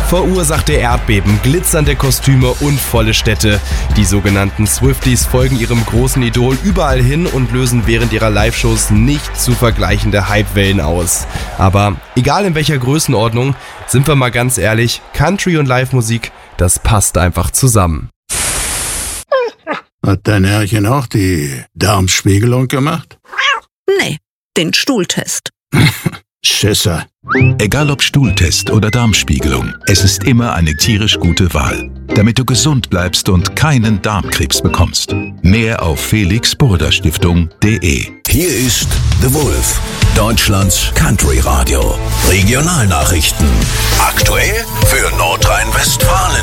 Verursachte Erdbeben, glitzernde Kostüme und volle Städte. Die sogenannten Swifties folgen ihrem großen Idol überall hin und lösen während ihrer Live-Shows nicht zu vergleichende Hypewellen aus. Aber egal in welcher Größenordnung, sind wir mal ganz ehrlich, Country und Live-Musik, das passt einfach zusammen. Hat dein Herrchen auch die Darmspiegelung gemacht? Nee, den Stuhltest. Schisser. Egal ob Stuhltest oder Darmspiegelung, es ist immer eine tierisch gute Wahl, damit du gesund bleibst und keinen Darmkrebs bekommst. Mehr auf felixburda-stiftung.de. Hier ist The Wolf, Deutschlands Country-Radio. Regionalnachrichten. Aktuell für Nordrhein-Westfalen.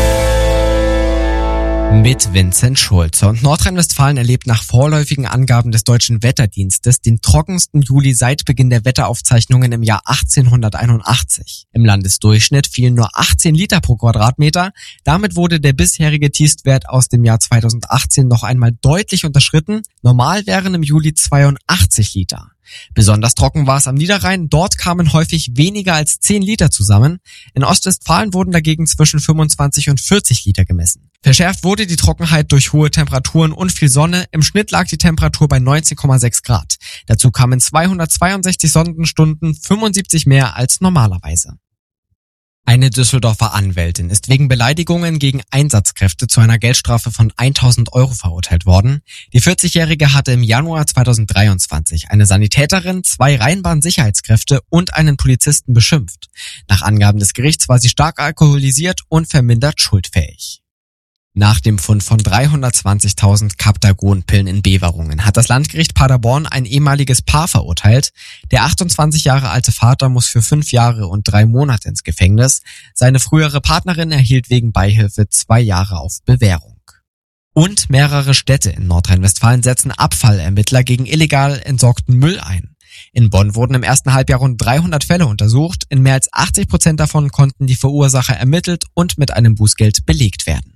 Mit Vincent Schulze. Und Nordrhein-Westfalen erlebt nach vorläufigen Angaben des Deutschen Wetterdienstes den trockensten Juli seit Beginn der Wetteraufzeichnungen im Jahr 1881. Im Landesdurchschnitt fielen nur 18 Liter pro Quadratmeter. Damit wurde der bisherige Tiefstwert aus dem Jahr 2018 noch einmal deutlich unterschritten. Normal wären im Juli 82 Liter. Besonders trocken war es am Niederrhein, dort kamen häufig weniger als 10 Liter zusammen. In Ostwestfalen wurden dagegen zwischen 25 und 40 Liter gemessen. Verschärft wurde die Trockenheit durch hohe Temperaturen und viel Sonne. Im Schnitt lag die Temperatur bei 19,6 Grad. Dazu kamen 262 Sonnenstunden, 75 mehr als normalerweise. Eine Düsseldorfer Anwältin ist wegen Beleidigungen gegen Einsatzkräfte zu einer Geldstrafe von 1.000 € verurteilt worden. Die 40-Jährige hatte im Januar 2023 eine Sanitäterin, 2 Rheinbahnsicherheitskräfte und einen Polizisten beschimpft. Nach Angaben des Gerichts war sie stark alkoholisiert und vermindert schuldfähig. Nach dem Fund von 320.000 Captagon-Pillen in Beverungen hat das Landgericht Paderborn ein ehemaliges Paar verurteilt. Der 28 Jahre alte Vater muss für 5 Jahre und 3 Monate ins Gefängnis. Seine frühere Partnerin erhielt wegen Beihilfe 2 Jahre auf Bewährung. Und mehrere Städte in Nordrhein-Westfalen setzen Abfallermittler gegen illegal entsorgten Müll ein. In Bonn wurden im ersten Halbjahr rund 300 Fälle untersucht. In mehr als 80% davon konnten die Verursacher ermittelt und mit einem Bußgeld belegt werden.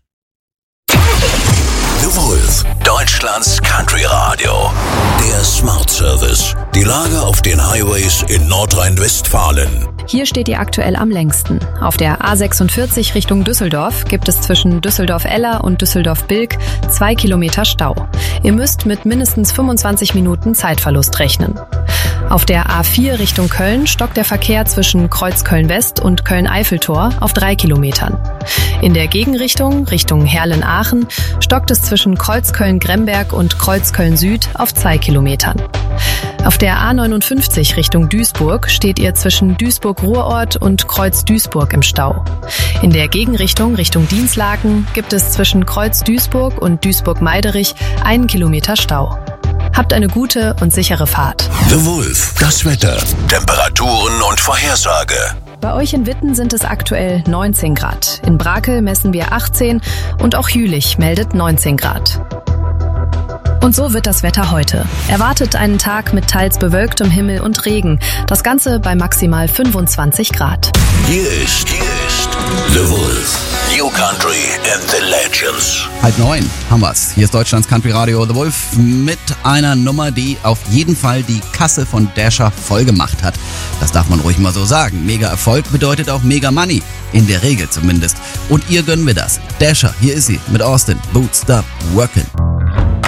The Wolf, Deutschlands Country-Radio. Der Smart Service. Die Lage auf den Highways in Nordrhein-Westfalen. Hier steht ihr aktuell am längsten. Auf der A46 Richtung Düsseldorf gibt es zwischen Düsseldorf-Eller und Düsseldorf-Bilk 2 Kilometer Stau. Ihr müsst mit mindestens 25 Minuten Zeitverlust rechnen. Auf der A4 Richtung Köln stockt der Verkehr zwischen Kreuzköln-West und Köln-Eiffeltor auf 3 Kilometern. In der Gegenrichtung, Richtung Herlen-Aachen, stockt es zwischen Kreuzköln-Gremberg und Kreuzköln-Süd auf 2 Kilometern. Auf der A59 Richtung Duisburg steht ihr zwischen Duisburg-Ruhrort und Kreuz-Duisburg im Stau. In der Gegenrichtung, Richtung Dinslaken, gibt es zwischen Kreuz-Duisburg und Duisburg-Meiderich 1 Kilometer Stau. Habt eine gute und sichere Fahrt. The Wolf, das Wetter, Temperaturen und Vorhersage. Bei euch in Witten sind es aktuell 19 Grad. In Brakel messen wir 18 und auch Jülich meldet 19 Grad. Und so wird das Wetter heute. Erwartet einen Tag mit teils bewölktem Himmel und Regen. Das Ganze bei maximal 25 Grad. Hier ist The Wolf. New Country and the Legends. 8:30 haben wir's. Hier ist Deutschlands Country Radio The Wolf mit einer Nummer, die auf jeden Fall die Kasse von Dasher voll gemacht hat. Das darf man ruhig mal so sagen. Mega Erfolg bedeutet auch Mega Money. In der Regel zumindest. Und ihr gönnen wir das. Dasher, hier ist sie mit Austin. Boots Stop Workin'.